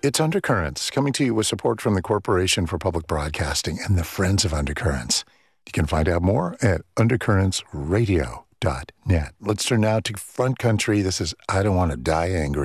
It's Undercurrents, coming to you with support from the Corporation for Public Broadcasting and the Friends of Undercurrents. You can find out more at undercurrentsradio.net. Let's turn now to Front Country. This is I Don't Want to Die Angry.